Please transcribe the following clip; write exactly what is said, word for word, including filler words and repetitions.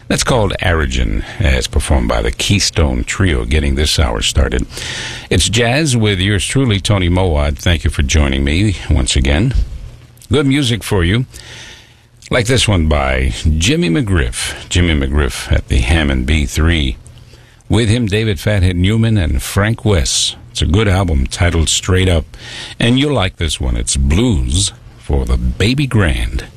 That's called Origin. It's performed by the Keystone Trio, getting this hour started. It's jazz with yours truly, Tony Mowat. Thank you for joining me once again. Good music for you. Like this one by Jimmy McGriff. Jimmy McGriff at the Hammond B three. With him, David Fathead Newman and Frank West. It's a good album titled Straight Up. And you'll like this one. It's Blues for the Baby Grand.